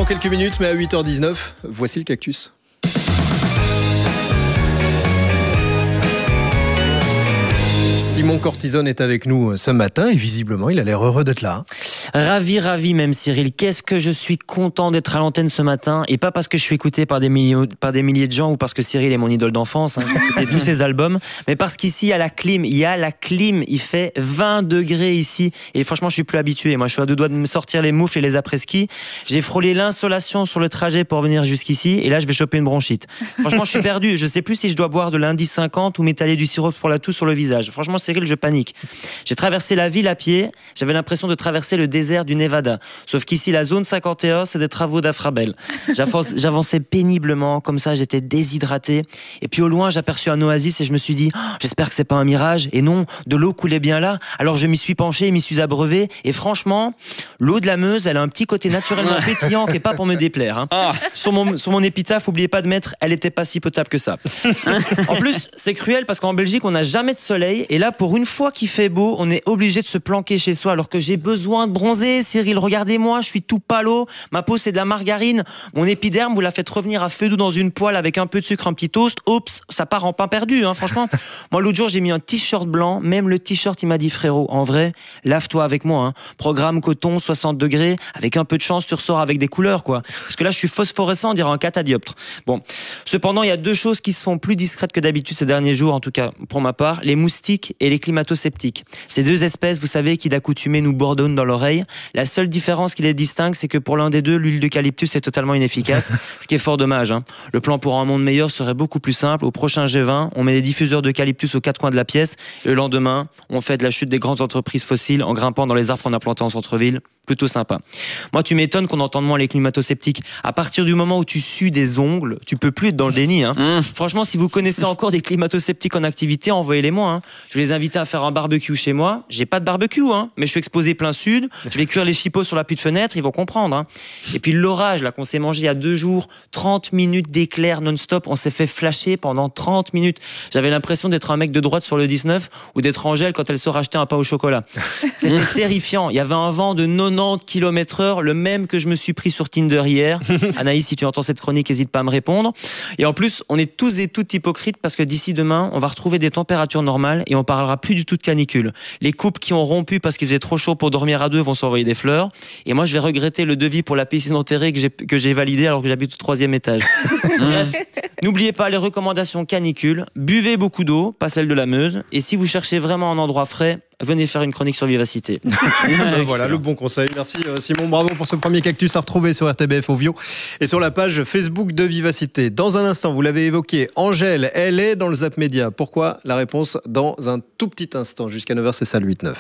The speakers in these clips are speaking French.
quelques minutes, mais à 8h19, voici le cactus. Simon Cortisone est avec nous ce matin et visiblement il a l'air heureux d'être là. Ravi même Cyril, qu'est-ce que je suis content d'être à l'antenne ce matin, et pas parce que je suis écouté par des milliers de gens ou parce que Cyril est mon idole d'enfance, j'ai écouté tous ses albums, mais parce qu'ici il y a la clim, il fait 20 degrés ici et franchement je suis plus habitué, moi je suis à deux doigts de me sortir les moufles et les après-ski, j'ai frôlé l'insolation sur le trajet pour venir jusqu'ici et là je vais choper une bronchite. Franchement je suis perdu, je sais plus si je dois boire de l'indice 50 ou m'étaler du sirop pour la toux sur le visage. Franchement Cyril, je panique. J'ai traversé la ville à pied, j'avais l'impression de traverser le désert du Nevada. Sauf qu'ici, la zone 51, c'est des travaux d'Afrabel. J'avançais péniblement, comme ça, j'étais déshydraté. Et puis au loin, j'aperçus un oasis et je me suis dit, j'espère que c'est pas un mirage. Et non, de l'eau coulait bien là. Alors je m'y suis penché, m'y suis abreuvé. Et franchement, l'eau de la Meuse, elle a un petit côté naturellement pétillant qui est pas pour me déplaire. Sur mon épitaphe, oubliez pas de mettre, elle était pas si potable que ça. En plus, c'est cruel parce qu'en Belgique, on n'a jamais de soleil. Et là, pour une fois qu'il fait beau, on est obligé de se planquer chez soi alors que j'ai besoin de bronzer. Cyril, regardez-moi, je suis tout palo, ma peau c'est de la margarine, mon épiderme vous la faites revenir à feu doux dans une poêle avec un peu de sucre, un petit toast, oups, ça part en pain perdu, franchement. Moi l'autre jour j'ai mis un t-shirt blanc, même le t-shirt il m'a dit frérot, en vrai, lave-toi avec moi, programme coton, 60 degrés, avec un peu de chance tu ressors avec des couleurs quoi, parce que là je suis phosphorescent, on dirait un catadioptre. Bon, cependant il y a deux choses qui se font plus discrètes que d'habitude ces derniers jours, en tout cas pour ma part, les moustiques et les climato-sceptiques. Ces deux espèces, vous savez, qui d'accoutumée nous bourdonnent dans l'oreille. La seule différence qui les distingue, c'est que pour l'un des deux, l'huile d'eucalyptus est totalement inefficace, ce qui est fort dommage. Le plan pour un monde meilleur serait beaucoup plus simple. Au prochain G20, on met des diffuseurs d'eucalyptus aux quatre coins de la pièce, et le lendemain, on fait de la chute des grandes entreprises fossiles en grimpant dans les arbres qu'on a plantés en centre-ville. Plutôt sympa. Moi, tu m'étonnes qu'on entende moins les climato-sceptiques. À partir du moment où tu sues des ongles, tu peux plus être dans le déni. Franchement, si vous connaissez encore des climato-sceptiques en activité, envoyez-les moi. Je vais les inviter à faire un barbecue chez moi. J'ai pas de barbecue, mais je suis exposé plein sud. Je vais cuire les chipots sur l'appui de fenêtre, ils vont comprendre. Et puis l'orage là qu'on s'est mangé il y a 2 jours, 30 minutes d'éclairs non-stop. On s'est fait flasher pendant 30 minutes. J'avais l'impression d'être un mec de droite sur le 19 ou d'être Angèle quand elle sort acheter un pain au chocolat. C'était terrifiant. Il y avait un vent de 90 km/h, le même que je me suis pris sur Tinder hier. Anaïs, si tu entends cette chronique, n'hésite pas à me répondre. Et en plus, on est tous et toutes hypocrites parce que d'ici demain, on va retrouver des températures normales et on parlera plus du tout de canicule. Les couples qui ont rompu parce qu'il faisait trop chaud pour dormir à deux vont s'envoyer des fleurs. Et moi, je vais regretter le devis pour la piscine enterrée que j'ai validé alors que j'habite au 3e étage. Bref, n'oubliez pas les recommandations canicule. Buvez beaucoup d'eau, pas celle de la Meuse. Et si vous cherchez vraiment un endroit frais, venez faire une chronique sur Vivacité. Voilà le bon conseil. Merci Simon, bravo pour ce premier cactus à retrouver sur RTBF Ovio et sur la page Facebook de Vivacité. Dans un instant, vous l'avez évoqué, Angèle, elle est dans le Zap Média. Pourquoi? La réponse dans un tout petit instant. Jusqu'à 9h, c'est ça le 8-9.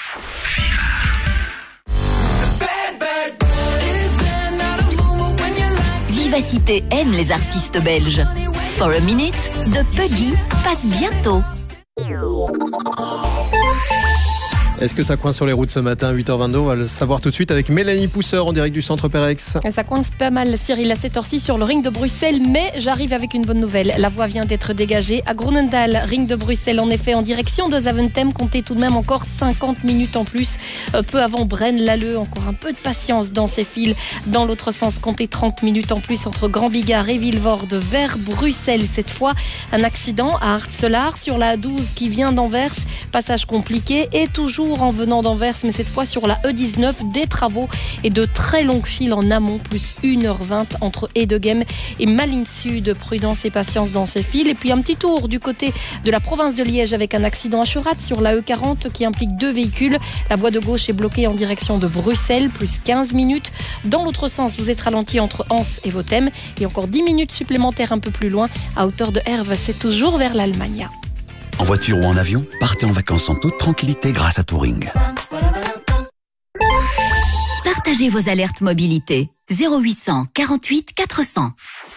Vivacité aime les artistes belges. For a Minute de Puggy passe bientôt. Est-ce que ça coince sur les routes ce matin, 8h22? On va le savoir tout de suite avec Mélanie Pousseur en direct du centre Perex. Ça coince pas mal, Cyril, à cette heure-ci sur le ring de Bruxelles, mais j'arrive avec une bonne nouvelle. La voie vient d'être dégagée à Groenendael, ring de Bruxelles. En effet, en direction de Zaventem, comptez tout de même encore 50 minutes en plus. Peu avant Braine-l'Alleud, encore un peu de patience dans ces fils. Dans l'autre sens, comptez 30 minutes en plus entre Grand Bigard et Vilvoorde vers Bruxelles. Cette fois, un accident à Artselaar sur la A12 qui vient d'Anvers. Passage compliqué et toujours en venant d'Anvers, mais cette fois sur la E19, des travaux et de très longues files en amont, plus 1h20 entre Edegem et Malines Sud. Prudence et patience dans ces files. Et puis un petit tour du côté de la province de Liège avec un accident à Cherat sur la E40 qui implique 2 véhicules. La voie de gauche est bloquée en direction de Bruxelles, plus 15 minutes. Dans l'autre sens, vous êtes ralenti entre Anse et Votem et encore 10 minutes supplémentaires un peu plus loin à hauteur de Herve. C'est toujours vers l'Allemagne. En voiture ou en avion, partez en vacances en toute tranquillité grâce à Touring. Partagez vos alertes mobilité. 0800 48 400.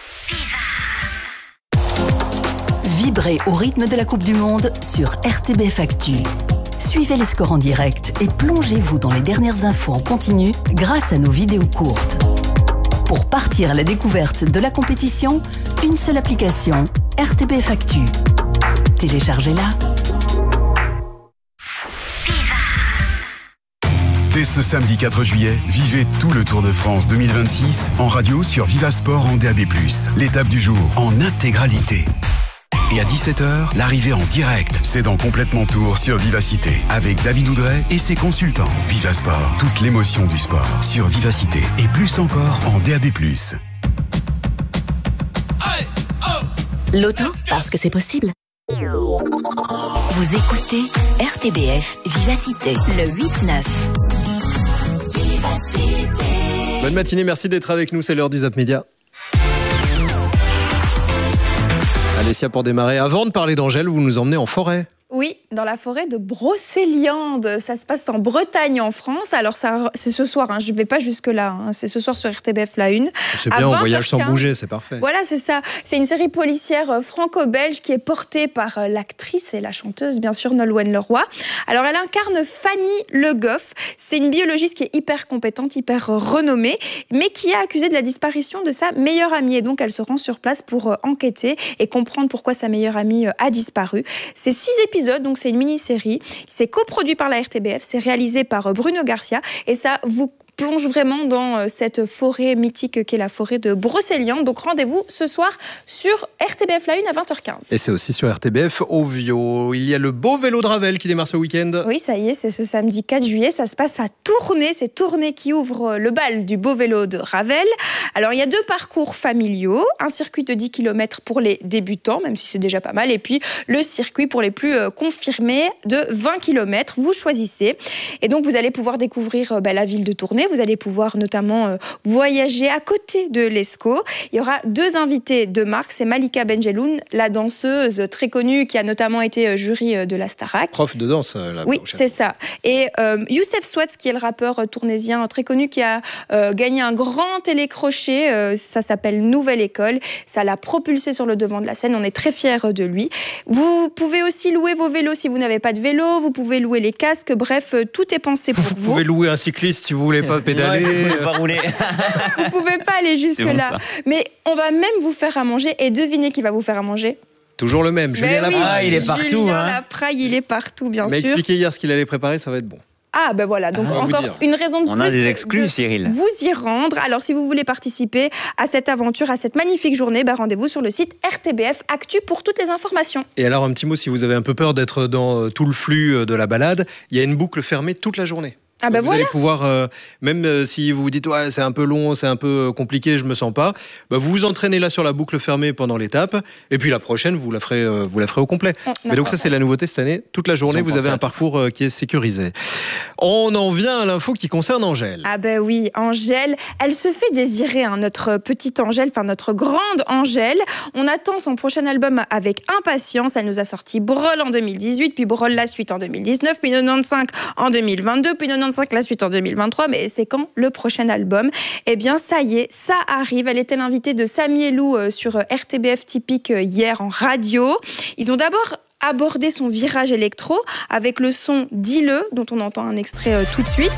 Vibrez au rythme de la Coupe du Monde sur RTBF Actu. Suivez les scores en direct et plongez-vous dans les dernières infos en continu grâce à nos vidéos courtes. Pour partir à la découverte de la compétition, une seule application, RTBF Actu. Téléchargez-la. Dès ce samedi 4 juillet, vivez tout le Tour de France 2026 en radio sur Vivasport en DAB+. L'étape du jour en intégralité. Et à 17h, l'arrivée en direct, c'est dans Complètement Tour sur Vivacité, avec David Oudret et ses consultants. Vivasport, toute l'émotion du sport sur Vivacité et plus encore en DAB+. L'auto, parce que c'est possible. Vous écoutez RTBF Vivacité, le 8-9. Bonne matinée, merci d'être avec nous, c'est l'heure du Zap Média. Alessia, pour démarrer, avant de parler d'Angèle, vous nous emmenez en forêt. Oui, dans la forêt de Brocéliande. Ça se passe en Bretagne, en France. Alors, c'est ce soir, je ne vais pas jusque-là. C'est ce soir sur RTBF La Une. C'est bien, on voyage sans bouger, c'est parfait. Voilà, c'est ça. C'est une série policière franco-belge qui est portée par l'actrice et la chanteuse, bien sûr, Nolwenn Leroy. Alors, elle incarne Fanny Le Goff. C'est une biologiste qui est hyper compétente, hyper renommée, mais qui est accusée de la disparition de sa meilleure amie. Et donc, elle se rend sur place pour enquêter et comprendre pourquoi sa meilleure amie a disparu. C'est 6 épisodes. Donc c'est une mini-série. C'est coproduit par la RTBF, c'est réalisé par Bruno Garcia et ça vous plonge vraiment dans cette forêt mythique qu'est la forêt de Brocéliande. Donc rendez-vous ce soir sur RTBF La Une à 20h15. Et c'est aussi sur RTBF Ovio. Il y a le beau vélo de Ravel qui démarre ce week-end. Oui, ça y est, c'est ce samedi 4 juillet. Ça se passe à Tournai. C'est Tournai qui ouvre le bal du beau vélo de Ravel. Alors, il y a 2 parcours familiaux. Un circuit de 10 km pour les débutants, même si c'est déjà pas mal. Et puis, le circuit pour les plus confirmés de 20 km. Vous choisissez. Et donc, vous allez pouvoir découvrir la ville de Tournai. Vous allez pouvoir notamment voyager à côté de l'Escaut. Il y aura 2 invités de marque. C'est Malika Benjeloun, la danseuse très connue qui a notamment été jury de la Starac. Prof de danse, là. Oui, c'est ça. Et Youssef Swatz, qui est le rappeur tournaisien très connu, qui a gagné un grand télécrochet. Ça s'appelle Nouvelle École. Ça l'a propulsé sur le devant de la scène. On est très fiers de lui. Vous pouvez aussi louer vos vélos si vous n'avez pas de vélo. Vous pouvez louer les casques. Bref, tout est pensé pour vous. Vous pouvez louer un cycliste si vous voulez pas pédaler. Ouais, vous pas rouler. Vous pouvez pas aller jusque-là. Bon, mais on va même vous faire à manger. Et devinez qui va vous faire à manger? Toujours le même, Julien Lapraille. Il est partout. Julien Lapraille, il est partout, bien sûr. Mais expliqué hier ce qu'il allait préparer, ça va être bon. Ah ben voilà, donc encore une raison de plus. On a des exclus, Cyril. Vous y rendre. Alors si vous voulez participer à cette aventure, à cette magnifique journée, rendez-vous sur le site RTBF Actu pour toutes les informations. Et alors un petit mot, si vous avez un peu peur d'être dans tout le flux de la balade, il y a une boucle fermée toute la journée. Ah bah vous voilà. allez pouvoir, même si vous vous dites ouais, c'est un peu long, c'est un peu compliqué, je me sens pas, vous vous entraînez là sur la boucle fermée pendant l'étape, et puis la prochaine vous la ferez au complet. Mais donc ça c'est la nouveauté cette année, toute la journée vous avez un parcours qui est sécurisé. On en vient à l'info qui concerne Angèle. Ah ben oui, Angèle, elle se fait désirer, notre petite Angèle, enfin notre grande Angèle. On attend son prochain album avec impatience. Elle nous a sorti Brol en 2018, puis Brol la suite en 2019, puis 95 en 2022, puis 95 la suite en 2023. Mais c'est quand le prochain album? Eh bien ça y est, ça arrive. Elle était l'invitée de Samy et Lou sur RTBF Typique hier en radio. Ils ont d'abord abordé son virage électro avec le son Dis-le, dont on entend un extrait tout de suite.